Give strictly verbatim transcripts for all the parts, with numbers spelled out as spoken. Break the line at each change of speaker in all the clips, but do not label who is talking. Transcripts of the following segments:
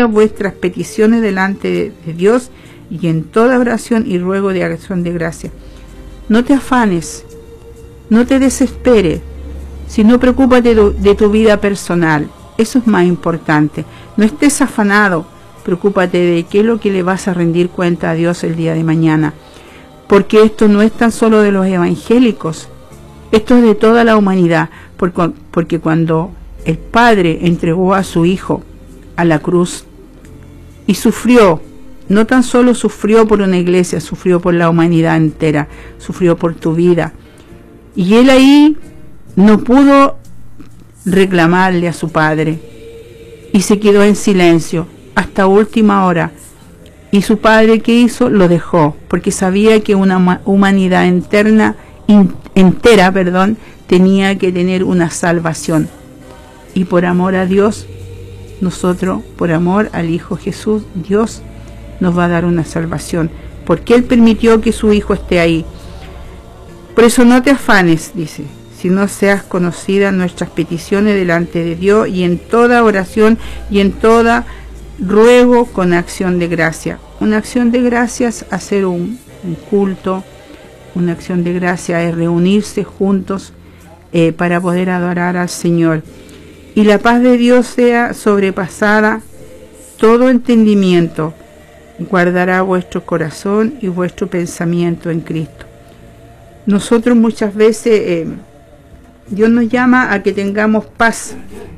conocida vuestras peticiones delante de, de Dios, y en toda oración y ruego de acción de gracia. No te afanes, no te desesperes, sino preocúpate de, de tu vida personal. Eso es más importante. No estés afanado, preocúpate de qué es lo que le vas a rendir cuenta a Dios el día de mañana. Porque esto no es tan solo de los evangélicos, esto es de toda la humanidad, porque, porque cuando el Padre entregó a su Hijo a la cruz y sufrió, no tan solo sufrió por una iglesia, sufrió por la humanidad entera, sufrió por tu vida, y Él ahí no pudo reclamarle a su Padre, y se quedó en silencio hasta última hora. Y su Padre, ¿qué hizo? Lo dejó, porque sabía que una humanidad interna, in, entera perdón, tenía que tener una salvación. Y por amor a Dios, nosotros, por amor al Hijo Jesús, Dios nos va a dar una salvación, porque Él permitió que su Hijo esté ahí. Por eso no te afanes, dice, si no seas conocida nuestras peticiones delante de Dios, y en toda oración y en toda ruego con acción de gracia. Una acción de gracias, hacer un, un culto. Una acción de gracia es reunirse juntos eh, para poder adorar al Señor. Y la paz de Dios sea sobrepasada todo entendimiento, guardará vuestro corazón y vuestro pensamiento en Cristo. Nosotros muchas veces eh, Dios nos llama a que tengamos paz.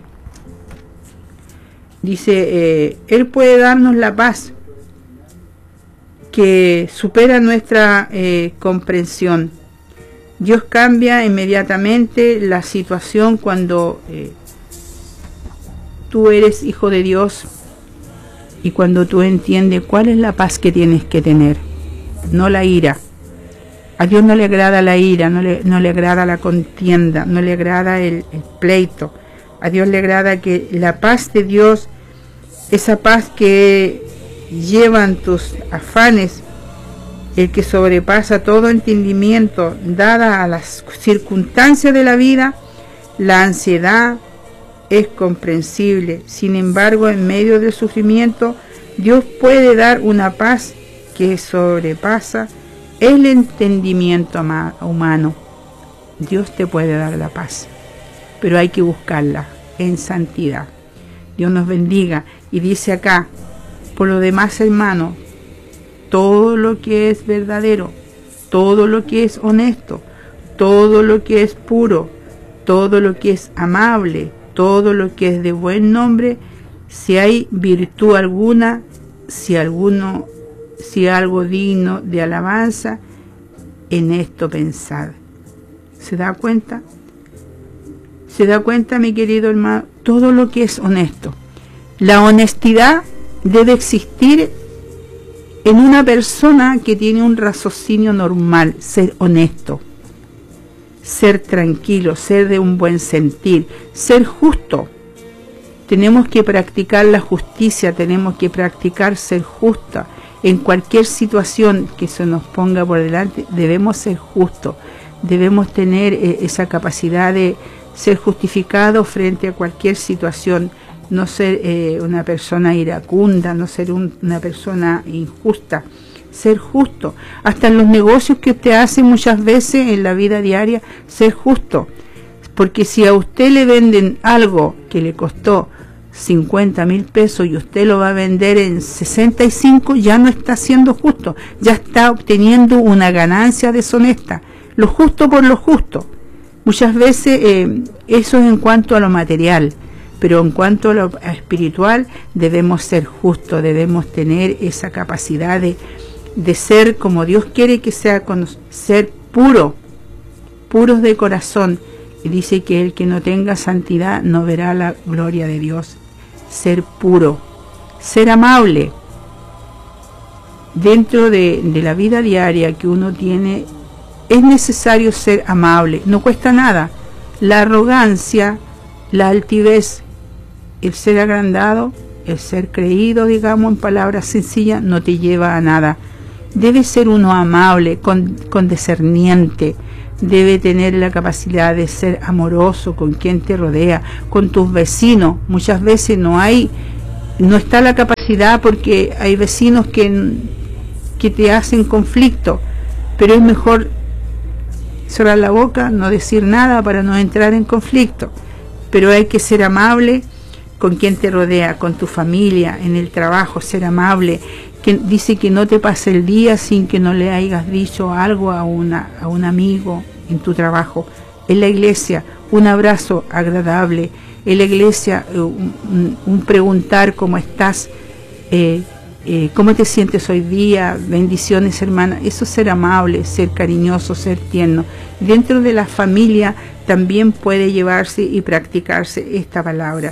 Dice, eh, Él puede darnos la paz que supera nuestra eh, comprensión. Dios cambia inmediatamente la situación cuando eh, tú eres hijo de Dios, y cuando tú entiendes cuál es la paz que tienes que tener, no la ira. A Dios no le agrada la ira, no le, no le agrada la contienda, no le agrada el, el pleito. A Dios le agrada que la paz de Dios, esa paz que llevan tus afanes, el que sobrepasa todo entendimiento, dada a las circunstancias de la vida, la ansiedad es comprensible. Sin embargo, en medio del sufrimiento, Dios puede dar una paz que sobrepasa el entendimiento humano. Dios te puede dar la paz, pero hay que buscarla en santidad. Dios nos bendiga. Y dice acá, por lo demás, hermanos, todo lo que es verdadero, todo lo que es honesto, todo lo que es puro, todo lo que es amable, todo lo que es de buen nombre, si hay virtud alguna, si alguno, si algo digno de alabanza, en esto pensad. ¿Se da cuenta? ¿Se da cuenta, mi querido hermano? Todo lo que es honesto. La honestidad debe existir en una persona que tiene un raciocinio normal, ser honesto, ser tranquilo, ser de un buen sentir, ser justo. Tenemos que practicar la justicia, tenemos que practicar ser justa. En cualquier situación que se nos ponga por delante, debemos ser justos, debemos tener eh, esa capacidad de ser justificados frente a cualquier situación, no ser eh, una persona iracunda, no ser un, una persona injusta, ser justo. Hasta en los negocios que usted hace muchas veces en la vida diaria, ser justo. Porque si a usted le venden algo que le costó cincuenta mil pesos y usted lo va a vender en sesenta y cinco, ya no está siendo justo, ya está obteniendo una ganancia deshonesta. Lo justo por lo justo. Muchas veces eh, eso es en cuanto a lo material, pero en cuanto a lo espiritual debemos ser justos, debemos tener esa capacidad de, de ser como Dios quiere que sea, con, ser puro, puros de corazón. Y dice que el que no tenga santidad no verá la gloria de Dios. Ser puro, ser amable. Dentro de, de la vida diaria que uno tiene, es necesario ser amable, no cuesta nada. La arrogancia, la altivez, el ser agrandado, el ser creído, digamos en palabras sencillas, no te lleva a nada. Debe ser uno amable, con, condiscerniente, debe tener la capacidad de ser amoroso con quien te rodea, con tus vecinos. Muchas veces no hay no está la capacidad porque hay vecinos que, que te hacen conflicto, pero es mejor cerrar la boca, no decir nada para no entrar en conflicto. Pero hay que ser amable con quien te rodea, con tu familia, en el trabajo, ser amable. Que dice que no te pase el día sin que no le hayas dicho algo a, una, a un amigo en tu trabajo. En la iglesia, un abrazo agradable. En la iglesia, un, un preguntar cómo estás, eh, eh, cómo te sientes hoy día, bendiciones, hermana. Eso es ser amable, ser cariñoso, ser tierno. Dentro de la familia también puede llevarse y practicarse esta palabra.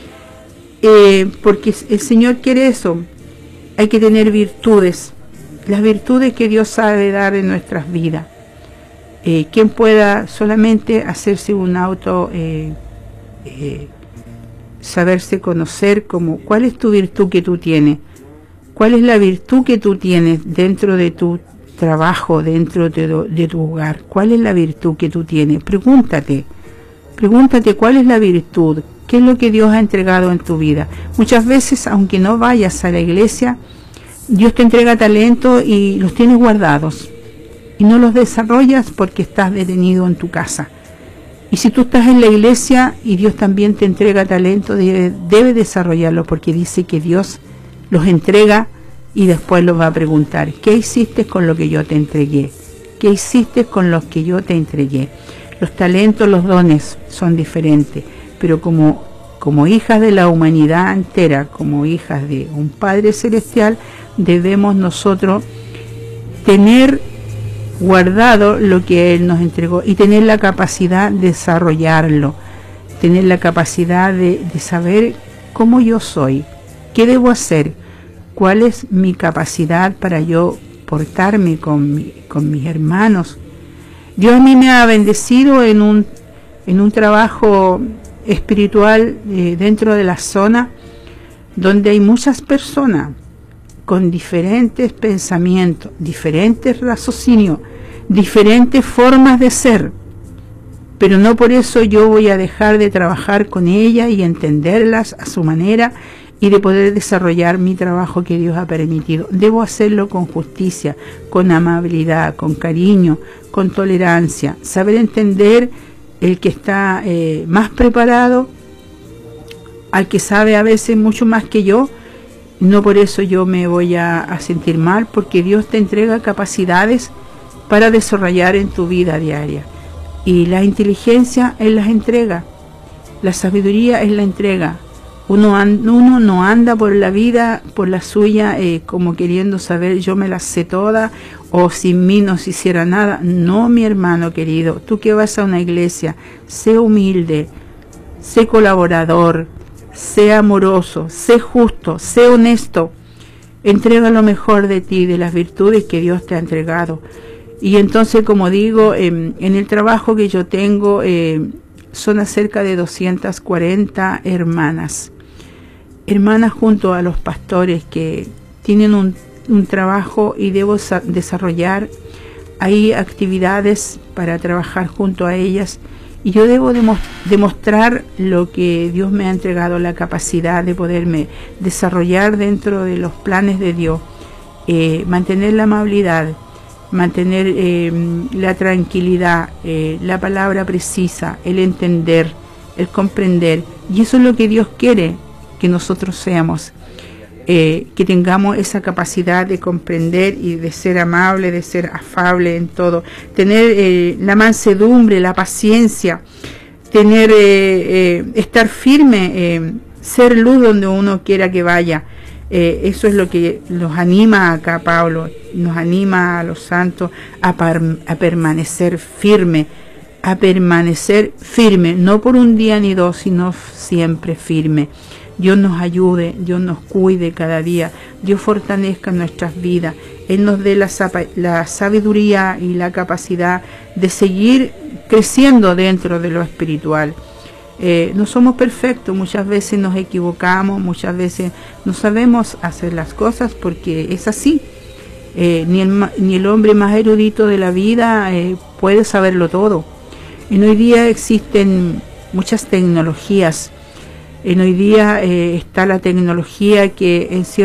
Eh, porque el Señor quiere eso. Hay que tener virtudes, las virtudes que Dios sabe dar en nuestras vidas. Eh, quien pueda solamente hacerse un auto, eh, eh, saberse conocer como cuál es tu virtud que tú tienes, cuál es la virtud que tú tienes dentro de tu trabajo, dentro de, de tu hogar, cuál es la virtud que tú tienes. Pregúntate, pregúntate cuál es la virtud. ¿Qué es lo que Dios ha entregado en tu vida? Muchas veces, aunque no vayas a la iglesia, Dios te entrega talento y los tienes guardados. Y no los desarrollas porque estás detenido en tu casa. Y si tú estás en la iglesia y Dios también te entrega talento, debe, debe desarrollarlo, porque dice que Dios los entrega y después los va a preguntar: ¿qué hiciste con lo que yo te entregué? ¿Qué hiciste con lo que yo te entregué? Los talentos, los dones son diferentes. Pero como, como hijas de la humanidad entera, como hijas de un Padre Celestial, debemos nosotros tener guardado lo que Él nos entregó y tener la capacidad de desarrollarlo, tener la capacidad de, de saber cómo yo soy, qué debo hacer, cuál es mi capacidad para yo portarme con, mi, con mis hermanos. Dios a mí me ha bendecido en un, en un trabajo espiritual eh, dentro de la zona donde hay muchas personas con diferentes pensamientos, diferentes raciocinios, diferentes formas de ser, pero no por eso yo voy a dejar de trabajar con ellas y entenderlas a su manera y de poder desarrollar mi trabajo que Dios ha permitido. Debo hacerlo con justicia, con amabilidad, con cariño, con tolerancia, saber entender el que está eh, más preparado, al que sabe a veces mucho más que yo. No por eso yo me voy a, a sentir mal, porque Dios te entrega capacidades para desarrollar en tu vida diaria. Y la inteligencia Él las entrega, la sabiduría Él la entrega. Uno, and, uno no anda por la vida, por la suya, eh, como queriendo saber, yo me las sé todas, o sin mí no se hiciera nada. No, mi hermano querido, tú que vas a una iglesia, sé humilde, sé colaborador, sé amoroso, sé justo, sé honesto. Entrega lo mejor de ti, de las virtudes que Dios te ha entregado. Y entonces, como digo, eh, en el trabajo que yo tengo, eh, son acerca de doscientas cuarenta hermanas. Hermanas junto a los pastores que tienen un, un trabajo y debo desarrollar. Hay actividades para trabajar junto a ellas y yo debo demostrar lo que Dios me ha entregado, la capacidad de poderme desarrollar dentro de los planes de Dios, eh, mantener la amabilidad, mantener eh, la tranquilidad, eh, la palabra precisa, el entender, el comprender. Y eso es lo que Dios quiere que nosotros seamos, eh, que tengamos esa capacidad de comprender y de ser amable, de ser afable en todo, tener eh, la mansedumbre, la paciencia, tener eh, eh, estar firme, eh, ser luz donde uno quiera que vaya. Eh, eso es lo que los anima acá Pablo, nos anima a los santos a, par, a permanecer firme, a permanecer firme, no por un día ni dos, sino siempre firme. Dios nos ayude, Dios nos cuide cada día, Dios fortalezca nuestras vidas, Él nos dé la, la sabiduría y la capacidad de seguir creciendo dentro de lo espiritual. Eh, no somos perfectos, muchas veces nos equivocamos, muchas veces no sabemos hacer las cosas porque es así. Eh, ni, el, ni el hombre más erudito de la vida eh, puede saberlo todo. En hoy día existen muchas tecnologías En hoy día eh, está la tecnología que en cierto